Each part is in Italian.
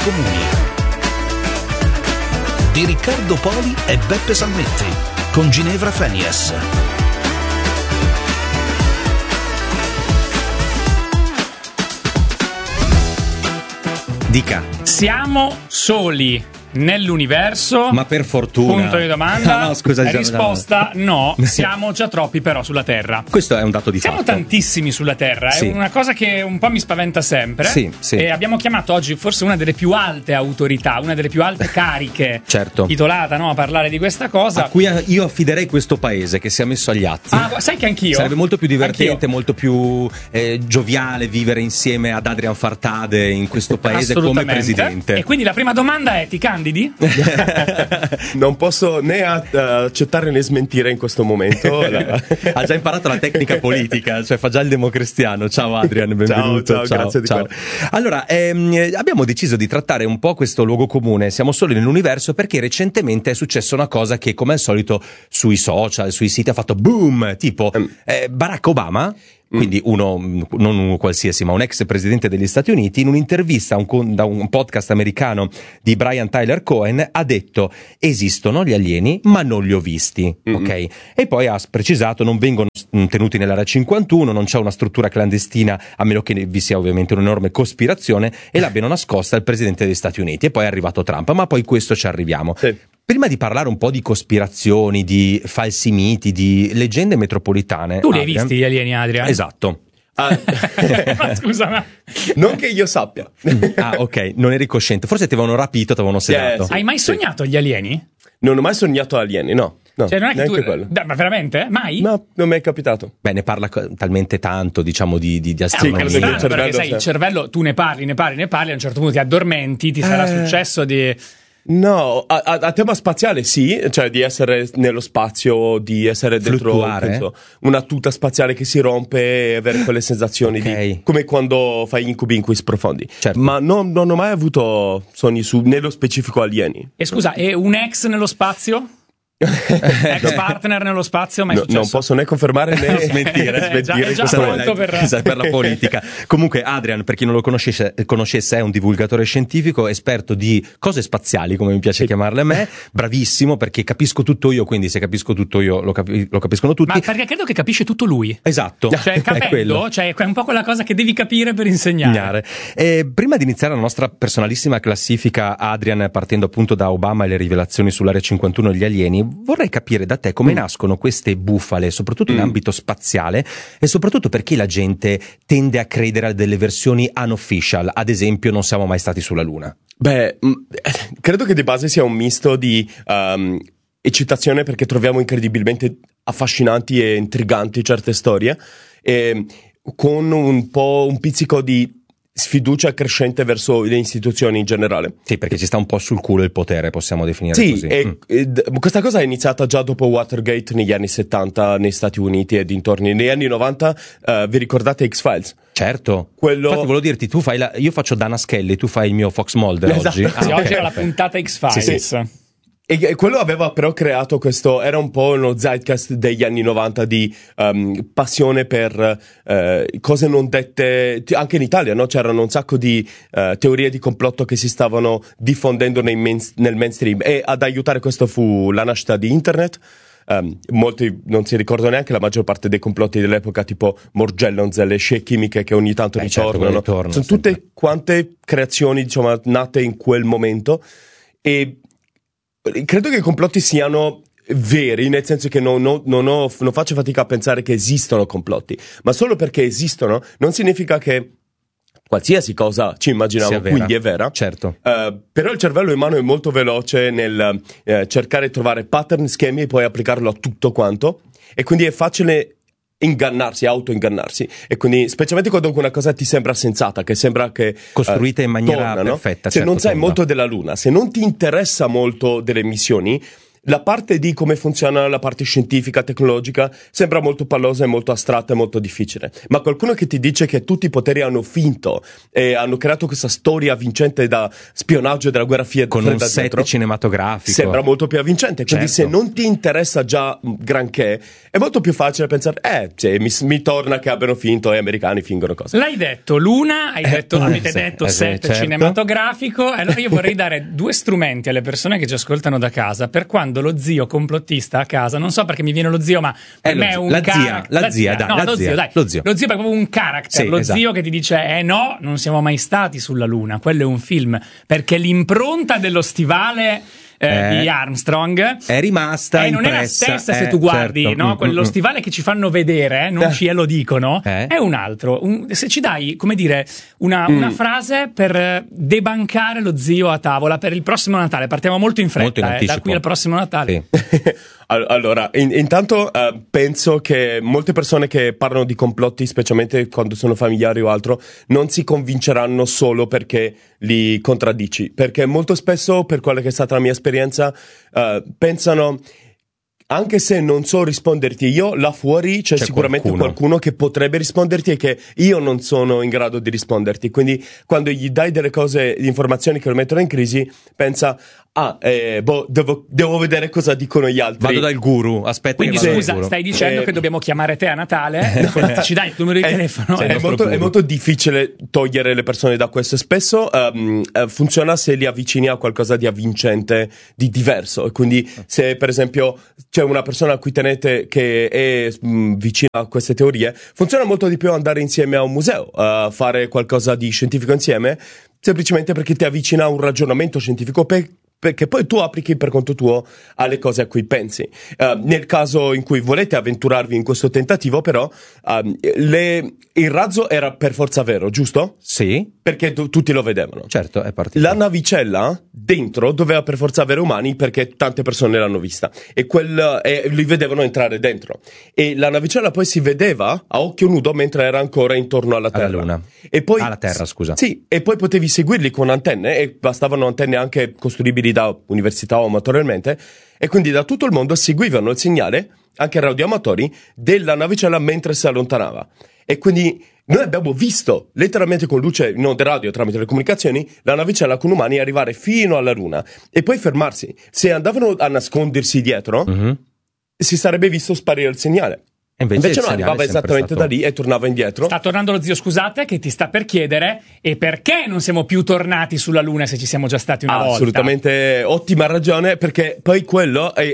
comuni di Riccardo Poli e Beppe Salmetti con Ginevra Fenias. Dica. Siamo soli nell'universo? Ma per fortuna. Punto di domanda. No, scusa, risposta no, siamo già troppi però sulla Terra. Questo è un dato di Siamo fatto. tantissimi sulla Terra, Sì. è una cosa che un po' mi spaventa sempre. Sì, sì. E abbiamo chiamato oggi forse una delle più alte autorità, una delle più alte cariche Certo. titolata, no, a parlare di questa cosa. A cui io affiderei questo paese che si è messo agli atti. Sai che anch'io? Sarebbe molto più divertente, Anch'io. molto più gioviale vivere insieme ad Adrian Fartade in questo paese come presidente. E quindi la prima domanda è: ti candidi? Non posso né accettare né smentire in questo momento. Ha già imparato la tecnica politica, cioè fa già il democristiano. Ciao Adrian, benvenuto. Ciao, grazie di cuore. Allora, abbiamo deciso di trattare un po' questo luogo comune. Siamo soli nell'universo perché recentemente è successa una cosa che, come al solito, sui social, sui siti ha fatto boom, tipo Barack Obama. Quindi non uno qualsiasi, ma un ex presidente degli Stati Uniti, in un'intervista da un podcast americano di Brian Tyler Cohen, ha detto: esistono gli alieni, ma non li ho visti. Ok? E poi ha precisato: non vengono tenuti nell'area 51, non c'è una struttura clandestina, a meno che vi sia ovviamente un'enorme cospirazione e l'abbiano nascosta il presidente degli Stati Uniti. E poi è arrivato Trump, ma poi questo ci arriviamo. Sì. Prima di parlare un po' di cospirazioni, di falsi miti, di leggende metropolitane. Tu li hai visti gli alieni, Adrian? Esatto. Ma scusa, ma Non che io sappia. Ah, ok, non eri cosciente. Forse ti avevano rapito, ti avevano sedato. Sì. hai mai sognato gli alieni? Non ho mai sognato alieni, no. Cioè, non è che neanche tu. quello. Ma veramente? Mai? No, non mi è capitato. Beh, ne parla talmente tanto, diciamo, di Sì, astronomia. che credo strano, il cervello, perché sai, sì. il cervello tu ne parli, a un certo punto ti addormenti, ti sarà successo di. No, a tema spaziale sì, cioè di essere nello spazio, di essere dentro Fluttuare? penso, una tuta spaziale che si rompe e avere quelle sensazioni Ok. come quando fai incubi in quiz profondi. Certo. Ma non ho mai avuto sogni nello specifico alieni. E scusa, e un ex nello spazio? Ex partner nello spazio? Mai No, successo? non posso né confermare né smentire. È già questa pronto cosa. per la politica. Comunque Adrian, per chi non lo conoscesse, è un divulgatore scientifico, esperto di cose spaziali, come mi piace chiamarle a me, bravissimo, perché capisco tutto io, quindi se capisco tutto io lo capiscono tutti. Ma perché credo che capisce tutto lui. Esatto, Cioè, è quello. capendo, cioè, è un po' quella cosa che devi capire per insegnare. Prima di iniziare la nostra personalissima classifica, Adrian, partendo appunto da Obama e le rivelazioni sull'area 51 e gli alieni, vorrei capire da te come nascono queste bufale, soprattutto in ambito spaziale, e soprattutto perché la gente tende a credere a delle versioni unofficial, ad esempio non siamo mai stati sulla Luna. Beh, credo che di base sia un misto di eccitazione perché troviamo incredibilmente affascinanti e intriganti certe storie, e con un pizzico di sfiducia crescente verso le istituzioni in generale. Sì, perché ci sta un po' sul culo il potere, possiamo definire Sì, così. e questa cosa è iniziata già dopo Watergate negli anni 70 negli Stati Uniti e dintorni. Negli anni 90 vi ricordate X-Files? Certo. Quello- Infatti volevo dirti, io faccio Dana Skelly, tu fai il mio Fox Mulder Esatto. oggi. Sì, ok, oggi era la perfetto. puntata X-Files. Sì. E quello aveva però creato questo, era un po' uno zeitgeist degli anni 90 di passione per cose non dette, anche in Italia, no? C'erano un sacco di teorie di complotto che si stavano diffondendo nel mainstream, e ad aiutare questo fu la nascita di internet. Molti non si ricordano neanche la maggior parte dei complotti dell'epoca, tipo Morgellons, le scie chimiche che ogni tanto certo, ritornano. ritornano Sono sempre. tutte quante creazioni, diciamo, nate in quel momento, e credo che i complotti siano veri, nel senso che non faccio fatica a pensare che esistono complotti, ma solo perché esistono non significa che qualsiasi cosa ci immaginiamo Sia vera. quindi è vera. Certo. Però il cervello umano è molto veloce nel cercare di trovare pattern, schemi e poi applicarlo a tutto quanto, e quindi è facile ingannarsi, auto-ingannarsi, e quindi specialmente quando una cosa ti sembra sensata, che sembra che Costruita in maniera torna, no? perfetta, Se certo, non sai torna. molto della Luna, se non ti interessa molto delle missioni, la parte di come funziona la parte scientifica, tecnologica, sembra molto pallosa e molto astratta e molto difficile. Ma qualcuno che ti dice che tutti i poteri hanno finto e hanno creato questa storia vincente da spionaggio della guerra fredda con un set cinematografico, sembra molto più avvincente. Quindi se non ti interessa già granché, è molto più facile pensare mi torna che abbiano finto e gli americani fingono cose. L'hai detto Luna, avete detto set certo. cinematografico. Allora io vorrei dare 2 strumenti alle persone che ci ascoltano da casa per quando lo zio complottista a casa, non so perché mi viene lo zio, ma per me è un lo zio è proprio un character, sì, lo esatto. zio che ti dice no, non siamo mai stati sulla Luna, quello è un film, perché l'impronta dello stivale di Armstrong è rimasta non è la stessa se tu guardi, certo. no? Quello stivale che ci fanno vedere, non ce lo dicono, è un altro. Se ci dai, come dire, una frase per debancare lo zio a tavola per il prossimo Natale, partiamo molto in fretta, da qui al prossimo Natale. Sì. Allora, intanto penso che molte persone che parlano di complotti, specialmente quando sono familiari o altro, non si convinceranno solo perché li contraddici, perché molto spesso, per quella che è stata la mia esperienza, pensano, anche se non so risponderti io, là fuori c'è sicuramente qualcuno che potrebbe risponderti e che io non sono in grado di risponderti. Quindi quando gli dai delle cose, di informazioni che lo mettono in crisi, pensa devo vedere cosa dicono gli altri. Vado dal guru, aspetta. Quindi scusa, stai dicendo che dobbiamo chiamare te a Natale? Ci dai il numero di telefono? È molto difficile togliere le persone da questo. Spesso funziona se li avvicini a qualcosa di avvincente, di diverso. E quindi se per esempio c'è una persona a cui tenete che è vicina a queste teorie, funziona molto di più andare insieme a un museo, fare qualcosa di scientifico insieme, semplicemente perché ti avvicina a un ragionamento scientifico perché poi tu applichi per conto tuo alle cose a cui pensi. Nel caso in cui volete avventurarvi in questo tentativo, però, il razzo era per forza vero, giusto? Sì. Perché tutti lo vedevano. Certo, è partito. La navicella dentro doveva per forza avere umani perché tante persone l'hanno vista e li vedevano entrare dentro. E la navicella poi si vedeva a occhio nudo mentre era ancora intorno alla Terra. Alla Luna. E poi, alla Terra, scusa. Sì, e poi potevi seguirli con antenne e bastavano antenne anche costruibili da università o amatorialmente, e quindi da tutto il mondo seguivano il segnale, anche radioamatori, della navicella mentre si allontanava. E quindi noi abbiamo visto letteralmente con luce in onde radio tramite le comunicazioni la navicella con umani arrivare fino alla Luna e poi fermarsi. Se andavano a nascondersi dietro, si sarebbe visto sparire il segnale. Invece no, arrivava esattamente da lì e tornava indietro. Sta tornando lo zio, scusate, che ti sta per chiedere: e perché non siamo più tornati sulla Luna se ci siamo già stati una volta? Assolutamente, ottima ragione, perché poi quello è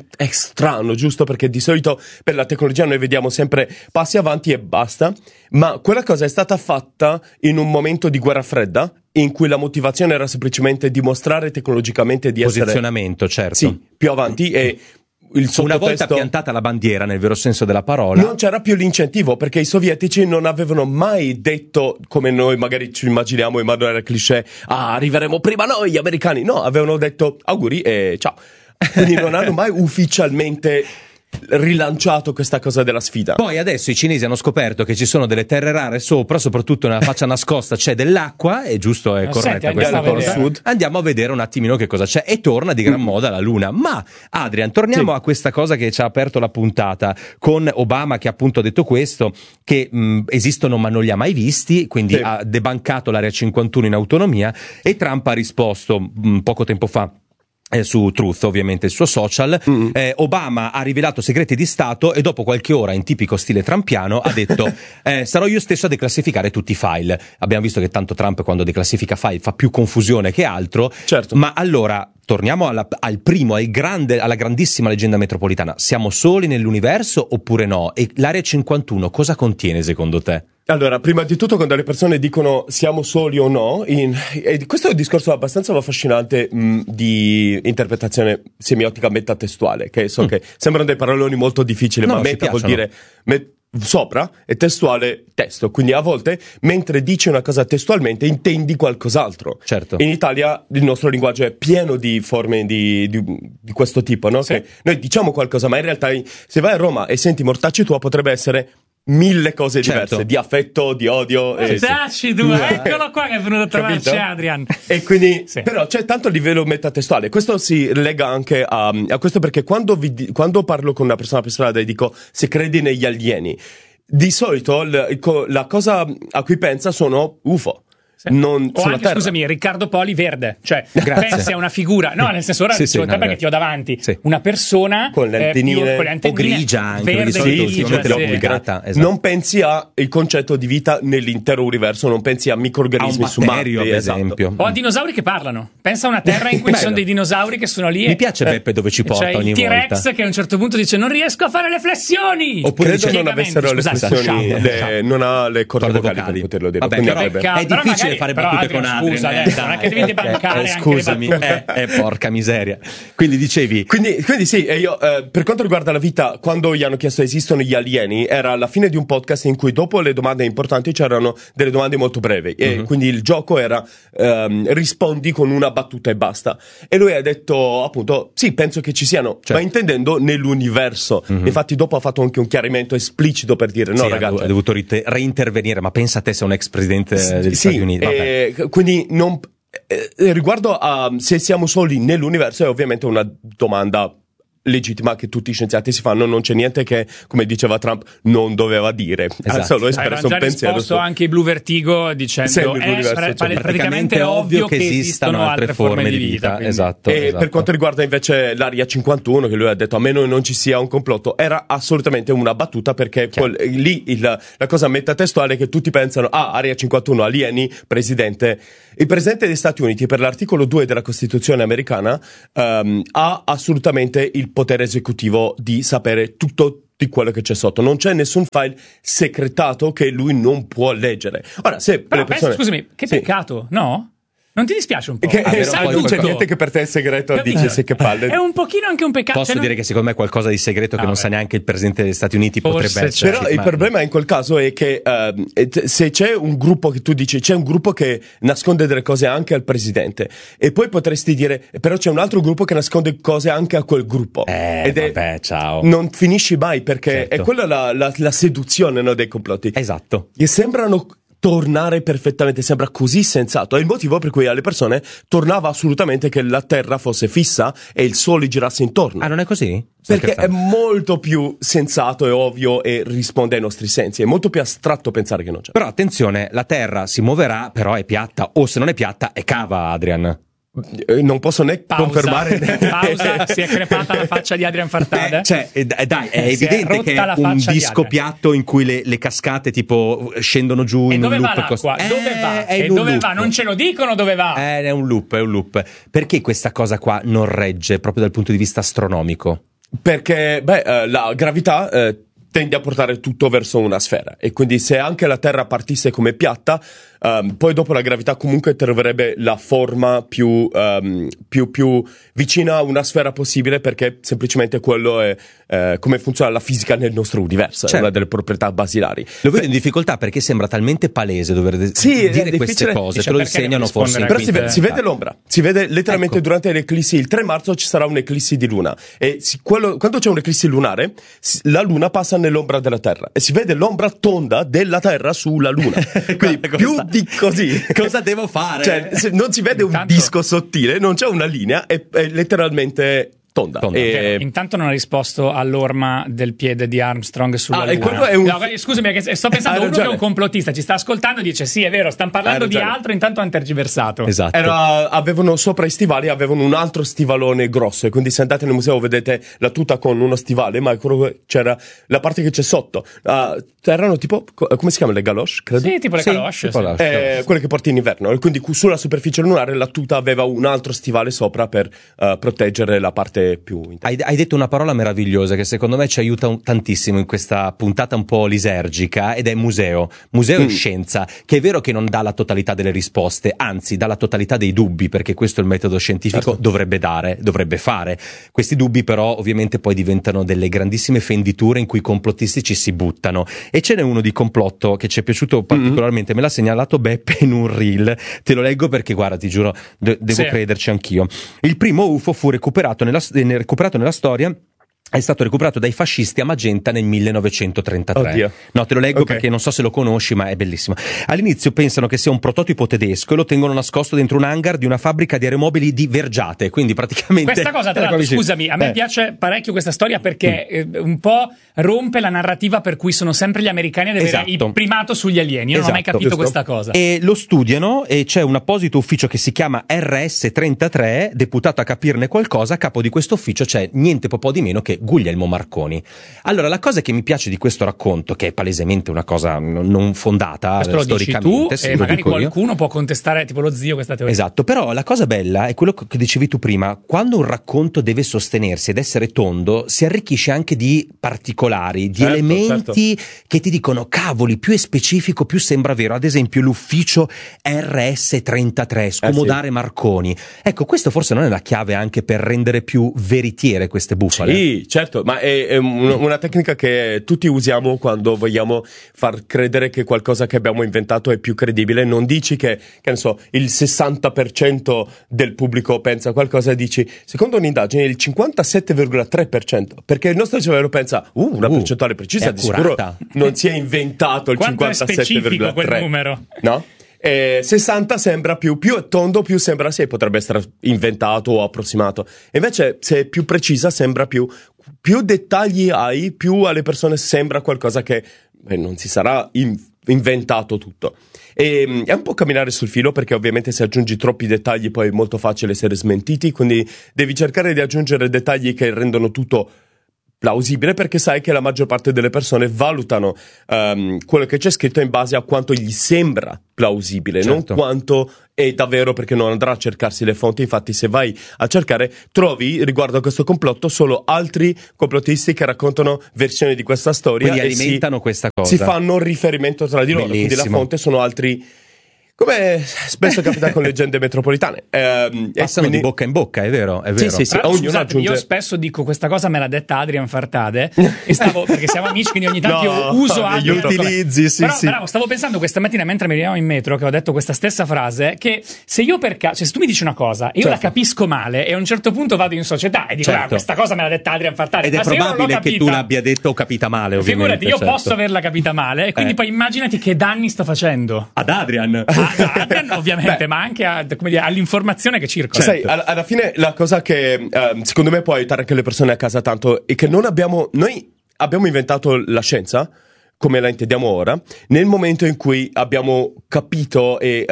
strano, giusto? Perché di solito per la tecnologia noi vediamo sempre passi avanti e basta, ma quella cosa è stata fatta in un momento di guerra fredda, in cui la motivazione era semplicemente dimostrare tecnologicamente di essere... Posizionamento, certo. Sì, più avanti e... Una volta piantata la bandiera nel vero senso della parola, non c'era più l'incentivo, perché i sovietici non avevano mai detto, come noi magari ci immaginiamo in modo era cliché, arriveremo prima noi gli americani. No, avevano detto auguri e ciao. Quindi non hanno mai ufficialmente rilanciato questa cosa della sfida. Poi adesso i cinesi hanno scoperto che ci sono delle terre rare sopra, soprattutto nella faccia nascosta c'è dell'acqua, è giusto, è corretta questa cosa. Andiamo a vedere un attimino che cosa c'è e torna di gran moda la Luna. Ma Adrian, torniamo a questa cosa che ci ha aperto la puntata con Obama, che appunto ha detto questo, che esistono ma non li ha mai visti, quindi ha debancato l'area 51 in autonomia, e Trump ha risposto poco tempo fa su Truth, ovviamente il suo social. Obama ha rivelato segreti di Stato e dopo qualche ora, in tipico stile trumpiano, ha detto sarò io stesso a declassificare tutti i file. Abbiamo visto che tanto Trump quando declassifica file fa più confusione che altro. Certo. Ma allora torniamo alla grandissima leggenda metropolitana. Siamo soli nell'universo oppure no? E l'area 51 cosa contiene secondo te? Allora, prima di tutto, quando le persone dicono siamo soli o no, e questo è un discorso abbastanza affascinante di interpretazione semiotica metatestuale, che so che sembrano dei paroloni molto difficili, ma meta vuol dire sopra e testuale testo, quindi a volte mentre dici una cosa testualmente intendi qualcos'altro. Certo. In Italia il nostro linguaggio è pieno di forme di questo tipo, no? Sì. Che noi diciamo qualcosa, ma in realtà se vai a Roma e senti mortacci tua potrebbe essere 1000 cose diverse, di affetto, di odio. Dacci tu, eccolo qua che è venuto a trovarci Adrian. E quindi, però c'è tanto a livello metatestuale. Questo si lega anche a questo, perché quando parlo con una persona per strada e dico se credi negli alieni, di solito la cosa a cui pensa sono UFO. Non o anche, scusami, Riccardo Poli verde, cioè pensi a una figura, no, nel senso ora perché ti ho davanti una persona con le antennine, o grigia anche, verde, grigia, non pensi al concetto di vita nell'intero universo, non pensi a microrganismi su Marte, per esempio, o a dinosauri che parlano. Pensa a una terra in cui ci sono dei dinosauri che sono lì. Mi piace Beppe dove ci porta ogni volta. Il T-Rex che a un certo punto dice non riesco a fare le flessioni, oppure non avessero le flessioni, non ha le corde vocali per poterlo dire. È difficile fare battute con Adrian. Scusa, non è che devi bancare scusami, porca miseria. Quindi dicevi. Quindi sì, e io per quanto riguarda la vita, quando gli hanno chiesto esistono gli alieni, era alla fine di un podcast in cui dopo le domande importanti c'erano delle domande molto brevi, e quindi il gioco era rispondi con una battuta e basta. E lui ha detto appunto sì, penso che ci siano, ma intendendo nell'universo. Infatti dopo ha fatto anche un chiarimento esplicito per dire no ragazzi, ha dovuto reintervenire, ma pensa a te se un ex presidente degli Stati Uniti. Quindi riguardo a se siamo soli nell'universo, è ovviamente una domanda legittima che tutti gli scienziati si fanno. Non c'è niente che, come diceva Trump, non doveva dire. Solo espresso un pensiero. Risposto anche i Blue Vertigo dicendo è praticamente ovvio che esistano altre forme di vita. Esatto. Per quanto riguarda invece l'Area 51, che lui ha detto a meno non ci sia un complotto, era assolutamente una battuta, perché lì la cosa metatestuale è che tutti pensano Area 51, alieni, presidente. Il presidente degli Stati Uniti, per l'articolo 2 della Costituzione americana, ha assolutamente il potere esecutivo di sapere tutto di quello che c'è sotto. Non c'è nessun file segretato che lui non può leggere. Ora, se però scusami, che peccato, no? Non ti dispiace un po'? Non c'è niente che per te è segreto, dice sì, che palle. È un pochino anche un peccato. Posso dire che secondo me qualcosa di segreto che non sa neanche il presidente degli Stati Uniti potrebbe essere. Però il problema in quel caso è che se c'è un gruppo che tu dici, c'è un gruppo che nasconde delle cose anche al presidente, e poi potresti dire però c'è un altro gruppo che nasconde cose anche a quel gruppo, ciao. Non finisci mai, perché è quella la seduzione, no, dei complotti. Esatto. Che sembrano tornare perfettamente, sembra così sensato. È il motivo per cui alle persone tornava assolutamente che la Terra fosse fissa e il Sole girasse intorno. Non è così? Perché è molto più sensato e ovvio e risponde ai nostri sensi. È molto più astratto pensare che non c'è. Però attenzione, la Terra si muoverà, però è piatta, o se non è piatta è cava, Adrian. Non posso né confermare. Pausa, si è crepata la faccia di Adrian Fartade. Dai, è evidente che è un disco piatto in cui le cascate tipo scendono giù in un loop. L'acqua? Dove va? Non ce lo dicono dove va. È un loop. Perché questa cosa qua non regge proprio dal punto di vista astronomico? Perché la gravità tende a portare tutto verso una sfera, e quindi se anche la Terra partisse come piatta, poi dopo la gravità comunque troverebbe la forma più vicina a una sfera possibile, perché semplicemente quello è come funziona la fisica nel nostro universo, è una delle proprietà basilari. Lo vedo in difficoltà perché sembra talmente palese dover dire queste cose, te lo insegnano forse. Però si vede l'ombra, si vede letteralmente durante l'eclissi. Il 3 marzo ci sarà un'eclissi di luna, e quando c'è un'eclissi lunare la luna passa nell'ombra della Terra e si vede l'ombra tonda della Terra sulla luna. Quindi più di così cosa devo fare? Cioè, non si vede un disco sottile, non c'è una linea, è letteralmente tonda. Intanto non ha risposto all'orma del piede di Armstrong sulla luna. Quello è un... No, scusami, perché sto pensando uno che è un complottista, ci sta ascoltando e dice sì, è vero, stanno parlando di altro, intanto hanno tergiversato. Esatto. Avevano sopra i stivali, avevano un altro stivalone grosso, e quindi se andate nel museo vedete la tuta con uno stivale, ma c'era la parte che c'è sotto. Erano tipo, come si chiamano, le galoche, credo? Sì, tipo le galoche. Quelle che porti in inverno, e quindi sulla superficie lunare la tuta aveva un altro stivale sopra per proteggere la parte più interna. Hai detto una parola meravigliosa che secondo me ci aiuta tantissimo in questa puntata un po' lisergica, ed è museo e scienza, che è vero che non dà la totalità delle risposte, anzi dà la totalità dei dubbi, perché questo il metodo scientifico dovrebbe fare. Questi dubbi però ovviamente poi diventano delle grandissime fenditure in cui i complottisti ci si buttano, e ce n'è uno di complotto che ci è piaciuto particolarmente, me l'ha segnalato Beppe in un reel, te lo leggo perché guarda, ti giuro, devo crederci anch'io. Il primo UFO fu recuperato nella storia è stato recuperato dai fascisti a Magenta nel 1933. Oddio. No, te lo leggo Ok. perché non so se lo conosci, ma è bellissimo. All'inizio pensano che sia un prototipo tedesco e lo tengono nascosto dentro un hangar di una fabbrica di aeromobili di Vergiate, quindi praticamente... Questa cosa, tra l'altro, scusami, a me piace parecchio questa storia perché un po' rompe la narrativa per cui sono sempre gli americani ad avere il primato sugli alieni. Io non ho mai capito questa cosa. E lo studiano e c'è un apposito ufficio che si chiama RS-33, deputato a capirne qualcosa. A capo di questo ufficio c'è niente po' di meno che Guglielmo Marconi. Allora, la cosa che mi piace di questo racconto, che è palesemente una cosa non fondata questo lo storicamente, dici tu, e magari qualcuno può contestare, tipo lo zio, questa teoria. Esatto, però la cosa bella è quello che dicevi tu prima: quando un racconto deve sostenersi ed essere tondo, si arricchisce anche di particolari, di elementi che ti dicono cavoli, più è specifico, più sembra vero. Ad esempio l'ufficio RS-33, scomodare Marconi. Ecco, questo forse non è la chiave anche per rendere più veritiere queste bufale? Sì, certo, ma è una tecnica che tutti usiamo quando vogliamo far credere che qualcosa che abbiamo inventato è più credibile. Non dici che ne so, il 60% del pubblico pensa qualcosa, dici, secondo un'indagine, il 57,3%, perché il nostro cervello pensa, una percentuale precisa, di sicuro non si è inventato il 57,3%. Quanto è specifico quel numero? No? 60 sembra più è tondo, più sembra potrebbe essere inventato o approssimato. E invece, se è più precisa, sembra più dettagli hai, più alle persone sembra qualcosa che non si sarà inventato tutto. E è un po' camminare sul filo, perché ovviamente se aggiungi troppi dettagli poi è molto facile essere smentiti, quindi devi cercare di aggiungere dettagli che rendono tutto plausibile, perché sai che la maggior parte delle persone valutano quello che c'è scritto in base a quanto gli sembra plausibile, non quanto è davvero, perché non andrà a cercarsi le fonti. Infatti, se vai a cercare, trovi riguardo a questo complotto solo altri complottisti che raccontano versioni di questa storia, quindi alimentano questa cosa, si fanno riferimento tra di loro. Bellissimo. Quindi la fonte sono altri, come spesso capita con leggende metropolitane, passano di bocca in bocca, è vero, è vero. Sì, Scusatemi, io spesso dico questa cosa, me l'ha detta Adrian Fartade e perché siamo amici, quindi ogni tanto io uso Adrian, gli utilizzi, però stavo pensando questa mattina mentre mi arrivavo in metro, che ho detto questa stessa frase, che se io per caso, se tu mi dici una cosa e io la capisco male e a un certo punto vado in società e dico questa cosa me l'ha detta Adrian Fartade, ed è probabile che tu l'abbia detto o capita male, ovviamente. Figurati, io posso averla capita male e quindi poi immaginati che danni sto facendo ad Adrian. Ovviamente, ma anche all'informazione che circola. Sai, alla fine la cosa che secondo me può aiutare anche le persone a casa tanto è che noi abbiamo inventato la scienza come la intendiamo ora, nel momento in cui abbiamo capito e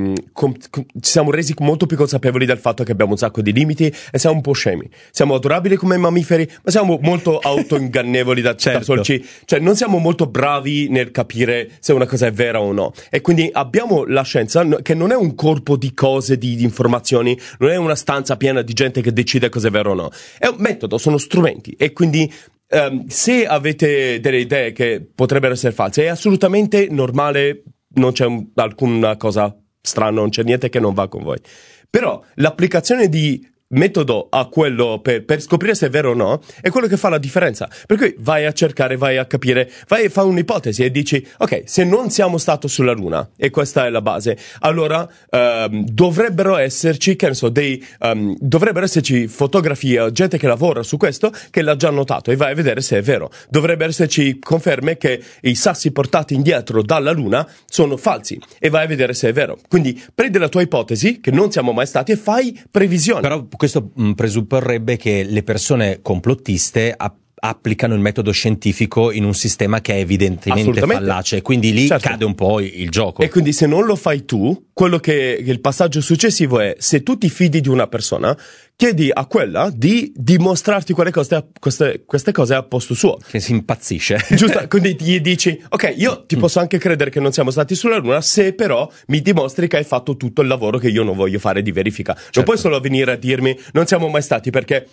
ci siamo resi molto più consapevoli del fatto che abbiamo un sacco di limiti e siamo un po' scemi. Siamo adorabili come mammiferi, ma siamo molto autoingannevoli da solci. Cioè, non siamo molto bravi nel capire se una cosa è vera o no. E quindi abbiamo la scienza, che non è un corpo di cose, di informazioni, non è una stanza piena di gente che decide cosa è vero o no. È un metodo, sono strumenti. E quindi se avete delle idee che potrebbero essere false, è assolutamente normale, non c'è alcuna cosa strana, non c'è niente che non va con voi. Però l'applicazione di metodo a quello per scoprire se è vero o no è quello che fa la differenza. Per cui vai a cercare, vai a capire, vai a fare un'ipotesi e dici, ok, se non siamo stati sulla Luna e questa è la base, allora dovrebbero esserci, che ne so, dovrebbero esserci fotografie, gente che lavora su questo che l'ha già notato, e vai a vedere se è vero. Dovrebbero esserci conferme che i sassi portati indietro dalla Luna sono falsi, e vai a vedere se è vero. Quindi prendi la tua ipotesi, che non siamo mai stati, e fai previsioni. Però questo presupporrebbe che le persone complottiste applicano il metodo scientifico in un sistema che è evidentemente fallace, quindi lì cade un po' il gioco. E quindi se non lo fai tu, quello che il passaggio successivo è, se tu ti fidi di una persona, chiedi a quella di dimostrarti queste cose a posto suo. Che si impazzisce. Giusto, quindi gli dici, ok, io ti posso anche credere che non siamo stati sulla Luna, se però mi dimostri che hai fatto tutto il lavoro che io non voglio fare di verifica. Non puoi solo venire a dirmi, non siamo mai stati, perché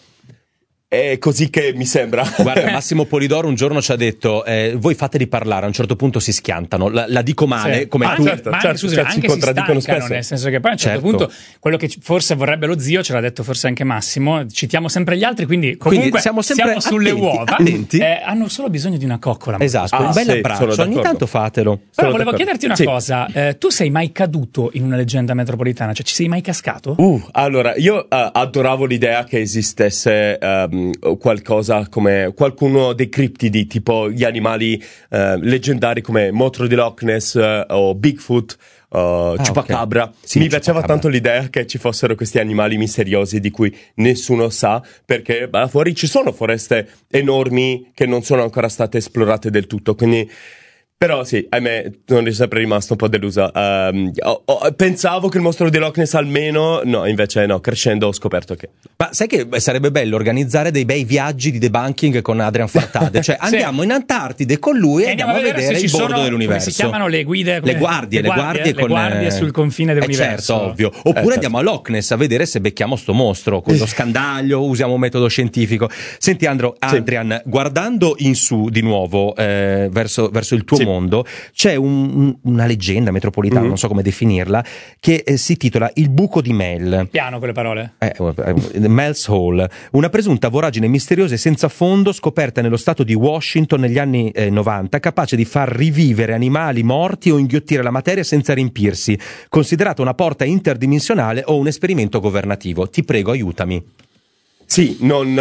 è così che mi sembra. Guarda, Massimo Polidoro un giorno ci ha detto, voi fateli parlare, a un certo punto si schiantano. La dico male, come tu. Ma anche si contraddicono spesso. Nel senso che poi a un certo punto quello che forse vorrebbe lo zio, ce l'ha detto forse anche Massimo, citiamo sempre gli altri, quindi comunque siamo sulle uova. Attenti. Hanno solo bisogno di una coccola. Esatto, un bel abbraccio, ogni tanto fatelo. Però volevo chiederti una cosa, tu sei mai caduto in una leggenda metropolitana? Cioè, ci sei mai cascato? Allora, io adoravo l'idea che esistesse qualcosa come qualcuno dei criptidi, tipo gli animali leggendari come Motro di Loch Ness o Bigfoot, Chupacabra. Okay. Sì, mi piaceva tanto l'idea che ci fossero questi animali misteriosi di cui nessuno sa, perché fuori ci sono foreste enormi che non sono ancora state esplorate del tutto, quindi... Però sì, ahimè, sono sempre rimasto un po' delusa. Pensavo che il mostro di Loch Ness almeno... No, invece no, crescendo ho scoperto che... Ma sai che sarebbe bello organizzare dei bei viaggi di debunking con Adrian Fartade? Cioè andiamo in Antartide con lui e andiamo a vedere il bordo dell'universo. Come si chiamano le guide? Le guardie sul confine dell'universo. Certo, ovvio. Oppure andiamo a Loch Ness a vedere se becchiamo sto mostro con lo scandaglio, usiamo un metodo scientifico. Senti Adrian, guardando in su di nuovo verso il tuo mondo, c'è una leggenda metropolitana, non so come definirla, che si titola Il buco di Mel. Piano quelle parole. Mel's Hole, una presunta voragine misteriosa e senza fondo scoperta nello stato di Washington negli anni 90, capace di far rivivere animali morti o inghiottire la materia senza riempirsi, considerata una porta interdimensionale o un esperimento governativo. Ti prego, aiutami. Sì, non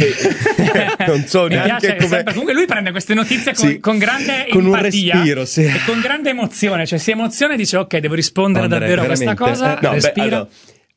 so neanche come... Comunque lui prende queste notizie con grande con empatia, un respiro, sì. E con grande emozione, cioè si emoziona e dice ok, devo rispondere davvero a questa cosa, respira.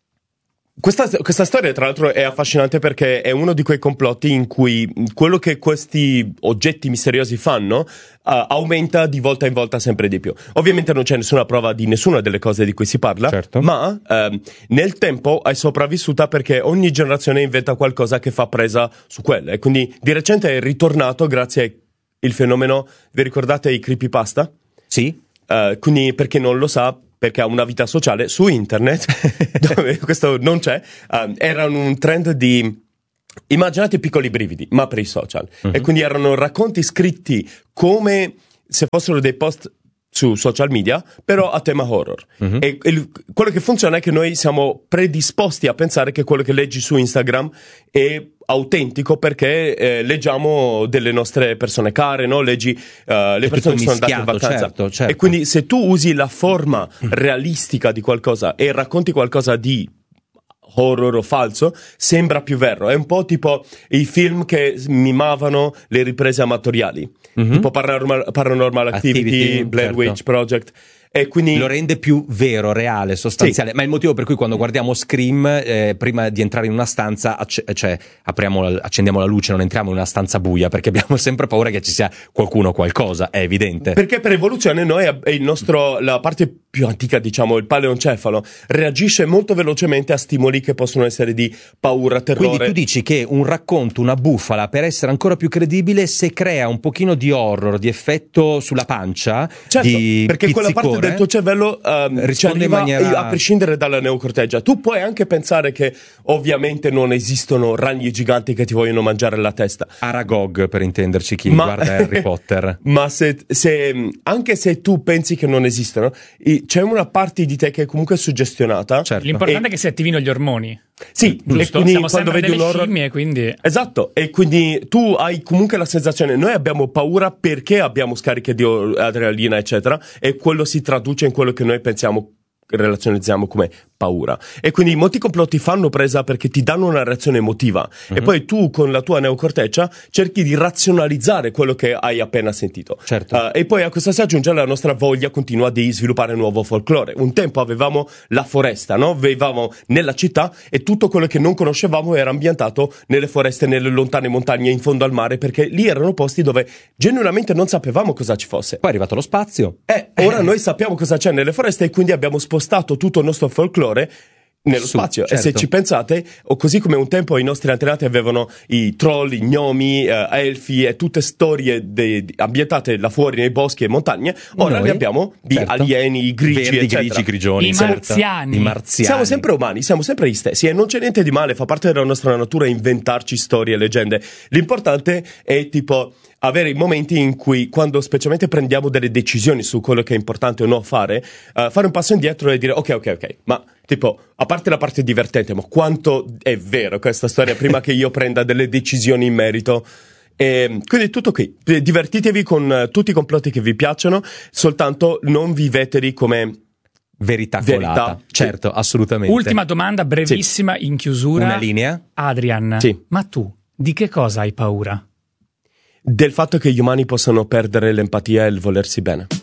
Questa storia tra l'altro è affascinante perché è uno di quei complotti in cui quello che questi oggetti misteriosi fanno aumenta di volta in volta sempre di più. Ovviamente non c'è nessuna prova di nessuna delle cose di cui si parla, certo. Ma nel tempo è sopravvissuta perché ogni generazione inventa qualcosa che fa presa su quelle, e quindi di recente è ritornato grazie al fenomeno, vi ricordate i creepypasta? Sì. Quindi per chi non lo sa, perché ha una vita sociale su internet dove questo non c'è, era un trend di immaginate piccoli brividi ma per i social, e quindi erano racconti scritti come se fossero dei post su social media, però a tema horror. E quello che funziona è che noi siamo predisposti a pensare che quello che leggi su Instagram è autentico perché leggiamo delle nostre persone care, no? Leggi le persone che sono andate in vacanza. Certo. E quindi se tu usi la forma realistica di qualcosa e racconti qualcosa di horror o falso, sembra più vero. È un po' tipo i film che mimavano le riprese amatoriali, tipo Paranormal Activity, Blair Witch Project. E quindi lo rende più vero, reale, sostanziale. Sì. Ma è il motivo per cui quando guardiamo Scream, prima di entrare in una stanza, accendiamo la luce, non entriamo in una stanza buia, perché abbiamo sempre paura che ci sia qualcuno o qualcosa, è evidente. Perché per evoluzione noi la parte più antica, diciamo, il paleoncefalo, reagisce molto velocemente a stimoli che possono essere di paura, terrore. Quindi tu dici che un racconto, una bufala, per essere ancora più credibile, se crea un pochino di horror, di effetto sulla pancia, certo, di perché pizzicore, quella parte del tuo cervello risponde in maniera... a prescindere dalla neocorteggia. Tu puoi anche pensare che ovviamente non esistono ragni giganti che ti vogliono mangiare la testa. Aragog, per intenderci, chi guarda Harry Potter. Ma se anche se tu pensi che non esistono, c'è una parte di te che è comunque suggestionata. Certo. L'importante è che si attivino gli ormoni. Sì, giusto. E quindi siamo quando sempre vedi delle un horror... scimmie, quindi... Esatto, e quindi tu hai comunque la sensazione, noi abbiamo paura perché abbiamo scariche di adrenalina eccetera, e quello si traduce in quello che noi pensiamo, relazionizziamo come paura. E quindi molti complotti fanno presa perché ti danno una reazione emotiva, e poi tu con la tua neocorteccia cerchi di razionalizzare quello che hai appena sentito. Certo. E poi a questo si aggiunge la nostra voglia continua di sviluppare nuovo folklore. Un tempo avevamo la foresta, no? Vivevamo nella città e tutto quello che non conoscevamo era ambientato nelle foreste, nelle lontane montagne in fondo al mare, perché lì erano posti dove genuinamente non sapevamo cosa ci fosse. Poi è arrivato lo spazio. Ora noi sappiamo cosa c'è nelle foreste, e quindi abbiamo spostato tutto il nostro folklore nello spazio. Certo. E se ci pensate, o così come un tempo i nostri antenati avevano i troll, i gnomi, elfi e tutte storie ambientate là fuori nei boschi e montagne, ora ne abbiamo di alieni, i grigi, verdi, eccetera. grigi, grigioni, i marziani. Siamo sempre umani, siamo sempre gli stessi, e non c'è niente di male, fa parte della nostra natura inventarci storie e leggende. L'importante è tipo avere i momenti in cui, quando specialmente prendiamo delle decisioni su quello che è importante o no fare un passo indietro e dire ok, ma tipo, a parte la parte divertente, ma quanto è vero questa storia prima che io prenda delle decisioni in merito? Quindi tutto qui, divertitevi con tutti i complotti che vi piacciono, soltanto non viveteli come verità colata. Certo, assolutamente. Ultima domanda brevissima in chiusura. Una linea? Adrian, ma tu Di che cosa hai paura? Del fatto che gli umani possano perdere l'empatia e il volersi bene.